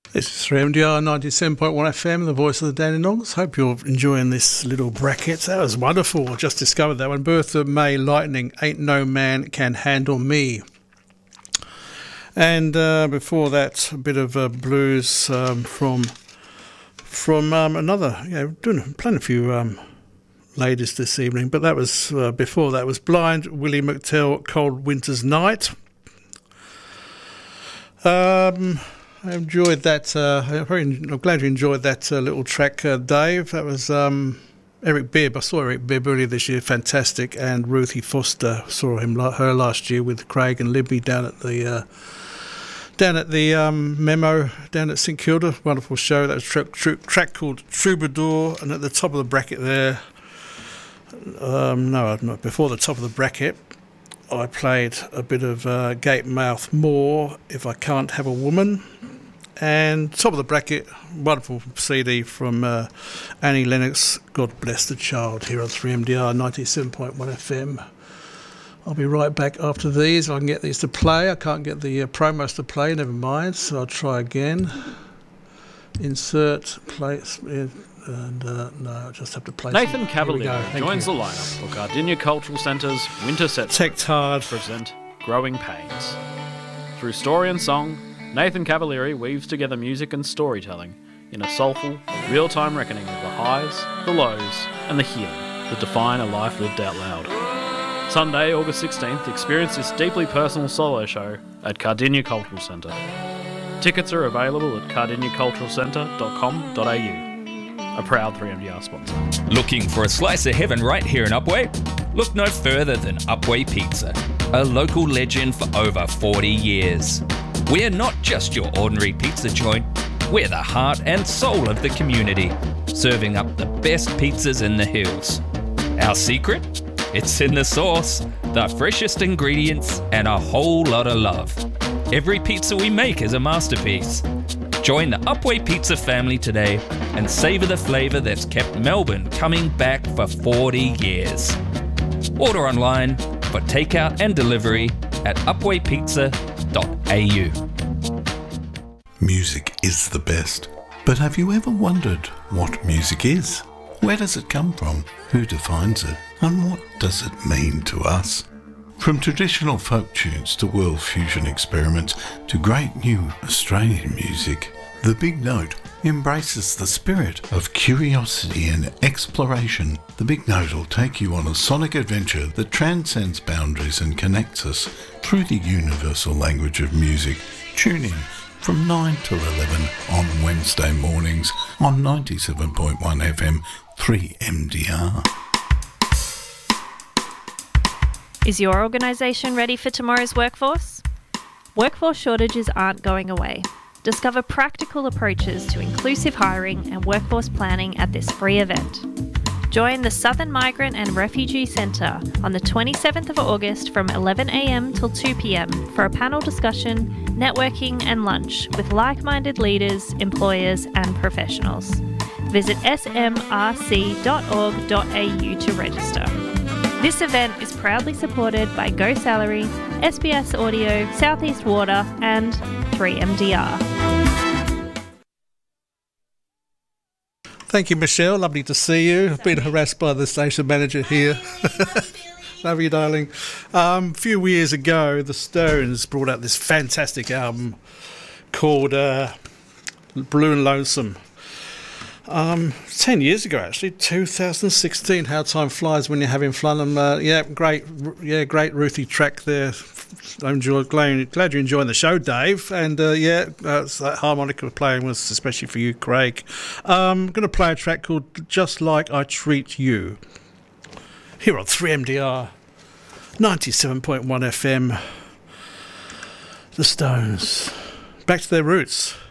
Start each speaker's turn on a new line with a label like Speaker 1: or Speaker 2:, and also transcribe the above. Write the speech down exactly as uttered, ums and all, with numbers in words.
Speaker 1: This is three M D R ninety-seven point one F M, the voice of the Dandenongs. Hope you're enjoying this little bracket. That was wonderful. I just discovered that one. Birth of May Lightning, Ain't No Man Can Handle Me. And uh, before that, a bit of uh, blues um, from from um, another, you know, doing playing a few um, ladies this evening, but that was uh, before that was Blind Willie McTell, Cold Winter's Night. Um, I enjoyed that. Uh, I'm, very, I'm glad you enjoyed that uh, little track, uh, Dave. That was um, Eric Bibb. I saw Eric Bibb earlier this year, fantastic, and Ruthie Foster. Saw him her last year with Craig and Libby down at the. Uh, Down at the um, Memo, down at St Kilda, wonderful show. That was a track, tra track called Troubadour, and at the top of the bracket there, um, no, not before the top of the bracket, I played a bit of uh, Gatemouth Moore, If I Can't Have a Woman, and top of the bracket, wonderful C D from uh, Annie Lennox, God Bless the Child, here on three M D R ninety-seven point one F M. I'll be right back after these. I can get these to play. I can't get the uh, promos to play, never mind, so I'll try again. Insert, place, and uh, no, I'll just have to play.
Speaker 2: Nathan Cavalier joins
Speaker 1: you.
Speaker 2: the lineup for Gardenia Cultural Centre's Winter Set
Speaker 1: Tectard
Speaker 2: to present Growing Pains. Through story and song, Nathan Cavalieri weaves together music and storytelling in a soulful, real-time reckoning of the highs, the lows, and the healing that define a life lived out loud. Sunday, August sixteenth, experience this deeply personal solo show at Gardenia Cultural Centre. Tickets are available at gardenia cultural centre dot com dot a u. A proud three M D R sponsor.
Speaker 3: Looking for a slice of heaven right here in Upwey? Look no further than Upwey Pizza, a local legend for over forty years. We're not just your ordinary pizza joint, we're the heart and soul of the community, serving up the best pizzas in the hills. Our secret? It's in the sauce, the freshest ingredients, and a whole lot of love. Every pizza we make is a masterpiece. Join the Upwey Pizza family today and savour the flavour that's kept Melbourne coming back for forty years. Order online for takeout and delivery at upwey pizza dot a u.
Speaker 4: Music is the best, but have you ever wondered what music is? Where does it come from? Who defines it? And what does it mean to us? From traditional folk tunes to world fusion experiments to great new Australian music, The Big Note embraces the spirit of curiosity and exploration. The Big Note will take you on a sonic adventure that transcends boundaries and connects us through the universal language of music. Tune in from nine till eleven on Wednesday mornings on ninety-seven point one F M three M D R.
Speaker 5: Is your organisation ready for tomorrow's workforce? Workforce shortages aren't going away. Discover practical approaches to inclusive hiring and workforce planning at this free event. Join the Southern Migrant and Refugee Centre on the twenty-seventh of August from eleven a m till two p m for a panel discussion, networking and lunch with like-minded leaders, employers and professionals. Visit s m r c dot org dot a u to register. This event is proudly supported by Go Salary, S B S Audio, Southeast Water and three M D R.
Speaker 1: Thank you, Michelle. Lovely to see you. I've been harassed by the station manager here. Love you, darling. Um, a few years ago, the Stones brought out this fantastic album called uh, Blue and Lonesome. Um, ten years ago, actually, two thousand sixteen. How time flies when you're having fun. And uh, yeah, great, yeah, great Ruthie track there. I enjoyed, glad, glad you're enjoying the show, Dave. And uh, yeah, uh, that harmonica playing was especially for you, Craig. Um, I'm going to play a track called "Just Like I Treat You" here on three M D R ninety-seven point one F M. The Stones, back to their roots.